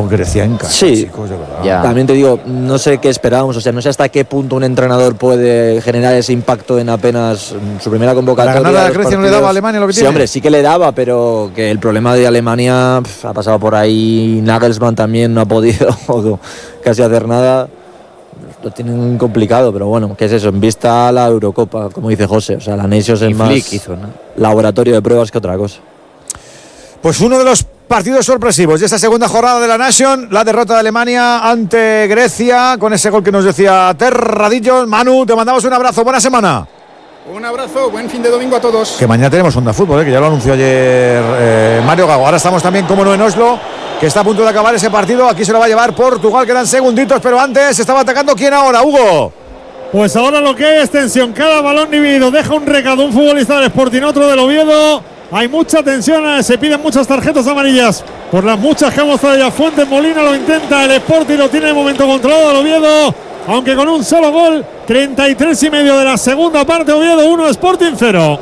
con Grecia en casa. Sí, chicos, de verdad. ya. También te digo, no sé qué esperábamos, o sea, no sé hasta qué punto un entrenador puede generar ese impacto en apenas su primera convocatoria. ¿La ganada de Grecia no le daba a Alemania lo que tiene? Sí, hombre, sí que le daba, pero que el problema de Alemania ha pasado por ahí. Nagelsmann también no ha podido casi hacer nada. Lo tienen complicado, pero bueno, ¿qué es eso? En vista a la Eurocopa, como dice José, o sea, la Nations es más hizo, ¿no? laboratorio de pruebas que otra cosa. Pues uno de los partidos sorpresivos de esta segunda jornada de la Nation, la derrota de Alemania ante Grecia, con ese gol que nos decía Terradillos. Manu, te mandamos un abrazo, buena semana. Un abrazo, buen fin de domingo a todos. Que mañana tenemos Onda Fútbol, que ya lo anunció ayer Mario Gago. Ahora estamos también, como no, en Oslo, que está a punto de acabar ese partido. Aquí se lo va a llevar Portugal, quedan segunditos, pero antes estaba atacando. ¿Quién ahora, Hugo? Pues ahora lo que es tensión, cada balón dividido deja un recado, un futbolista del Sporting, otro del Oviedo. Hay mucha tensión, se piden muchas tarjetas amarillas por las muchas que ha mostrado ya Fuentes. Molina lo intenta, el Sporting lo tiene de momento controlado el Oviedo, aunque con un solo gol. 33,5 de la segunda parte, Oviedo 1, Sporting 0.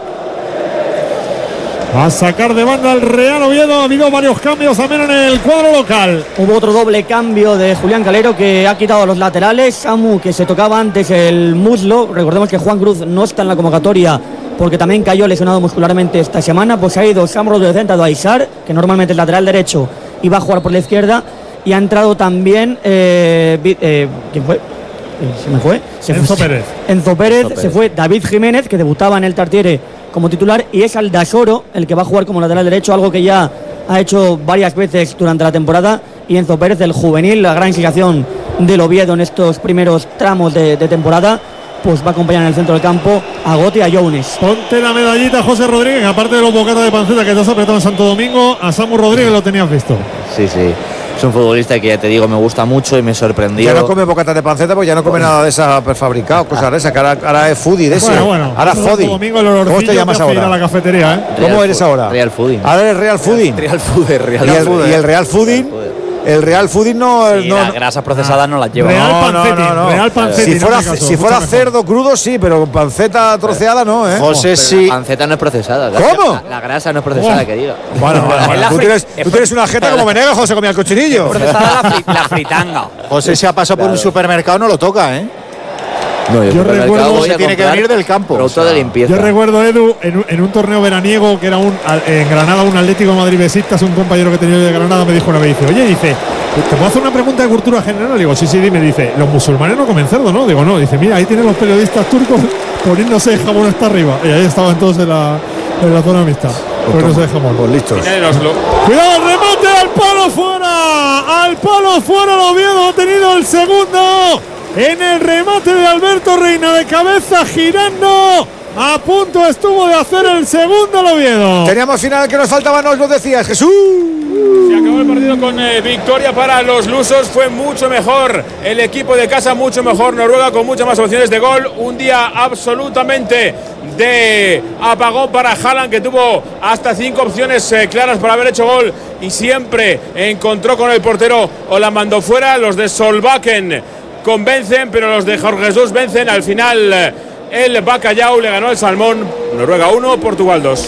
A sacar de banda el Real Oviedo. Ha habido varios cambios también en el cuadro local. Hubo otro doble cambio de Julián Calero, que ha quitado a los laterales. Samu, que se tocaba antes el muslo. Recordemos que Juan Cruz no está en la convocatoria porque también cayó lesionado muscularmente esta semana. Pues ha ido Samu Rodríguez, ha entrado Aisar, que normalmente es lateral derecho y va a jugar por la izquierda. Y ha entrado también ¿quién fue? Se me fue. Enzo Pérez. Se fue David Jiménez, que debutaba en el Tartiere como titular, y es Aldasoro el que va a jugar como lateral derecho, algo que ya ha hecho varias veces durante la temporada. Y Enzo Pérez, el juvenil, la gran inspiración del Oviedo en estos primeros tramos de temporada, pues va a acompañar en el centro del campo a Gote y a Younes. Ponte la medallita, José Rodríguez, aparte de los bocatas de panceta que te has apretado en Santo Domingo. A Samu Rodríguez lo tenías visto. Sí. Es un futbolista que, ya te digo, me gusta mucho y me sorprendió. Ya no come bocatas de panceta, pues ya no come nada de esa prefabricado, cosas de esa, que ahora es foodie de ese. Bueno, ahora foodie. ¿Cómo te llamas ahora? Ir a la cafetería, ¿eh? ¿Cómo eres ahora? Real Fooding. Ahora eres Real Fooding. Real Fooding. ¿Y el Real Fooding? El Real Fooding no. Sí, las grasas procesadas no las lleva. Real Pancetti. Si fuera cerdo crudo, sí, pero panceta troceada no, ¿eh? José, sí. La panceta no es procesada. ¿Cómo? La grasa no es procesada, que diga. Bueno. Tú tienes una jeta como Venegas, José, comía el cochinillo. Procesada la fritanga. José se ha pasado por un supermercado, no lo toca, ¿eh? No, yo recuerdo que tiene que venir del campo. Producto de limpieza. Yo recuerdo, Edu, en un torneo veraniego que era en Granada, un Atlético Madrid Besistas, un compañero que tenía de Granada me dijo una vez, dice, ¿te puedo hacer una pregunta de cultura general? Le digo, sí, dime. Dice, los musulmanes no comen cerdo, ¿no? Digo, no. Dice, mira, ahí tienen los periodistas turcos poniéndose jamón hasta arriba. Y ahí estaban todos en la zona mixta. Poniéndose jamón. Pues listos. Cuidado, el remate al palo fuera. Al palo fuera, el Oviedo ha tenido el segundo. En el remate de Alberto Reina de cabeza girando. A punto estuvo de hacer el segundo el Oviedo. Teníamos final que nos faltaba, nos lo decías, Jesús. Se acabó el partido con victoria para los lusos. Fue mucho mejor el equipo de casa, mucho mejor Noruega, con muchas más opciones de gol. Un día absolutamente de apagón para Haaland, que tuvo hasta 5 opciones claras para haber hecho gol y siempre encontró con el portero o la mandó fuera. Los de Solbakken convencen, pero los de Jorge Jesús vencen. Al final el Bacalhau le ganó el Salmón. Noruega 1, Portugal 2.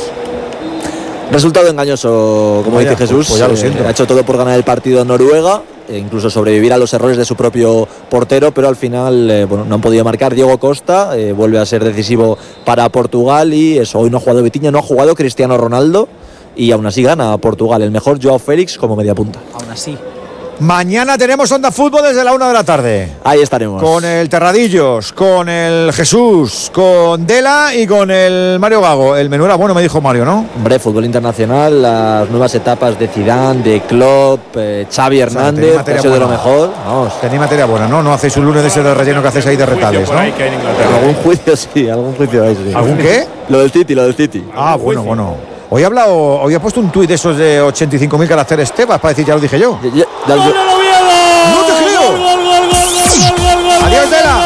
Resultado engañoso, como dice Jesús. Pues ya lo siento. Ha hecho todo por ganar el partido en Noruega, e incluso sobrevivir a los errores de su propio portero, pero al final no han podido marcar. Diego Costa vuelve a ser decisivo para Portugal, y eso, hoy no ha jugado Vitinha, no ha jugado Cristiano Ronaldo, y aún así gana Portugal. El mejor Joao Félix como media punta. Aún así. Mañana tenemos Onda Fútbol desde la 1 de la tarde. Ahí estaremos. Con el Terradillos, con el Jesús, con Dela y con el Mario Gago. El menú era bueno, me dijo Mario, ¿no? Hombre, fútbol internacional, las nuevas etapas de Zidane, de Klopp, Xavi Hernández, ha sido de lo mejor. Vamos. Tenéis materia buena, ¿no? No hacéis un lunes de ese de relleno que hacéis ahí de retales, ¿no? Algún juicio sí, algún juicio hay, sí. ¿Algún qué? Lo del City. Ah, bueno. Hoy he puesto un tuit de esos de 85.000 caracteres Tebas para decir, ya lo dije yo. ¡Gol del Oviedo! ¡No te creo! ¡Gol! ¡Adiós, Dela!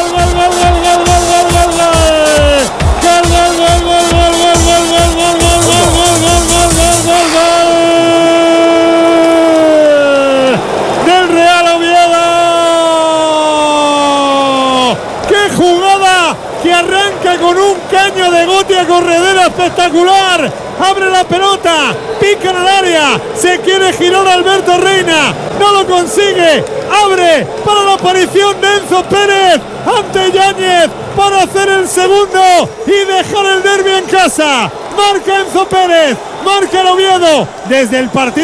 ¡Del Real Oviedo! ¡Qué jugada! Que arranca con un caño de Gote a corredera espectacular. Abre la pelota, pica en el área, se quiere girar Alberto Reina, no lo consigue, abre para la aparición de Enzo Pérez ante Yáñez para hacer el segundo y dejar el derbi en casa. Marca Enzo Pérez, marca el Oviedo desde el partido.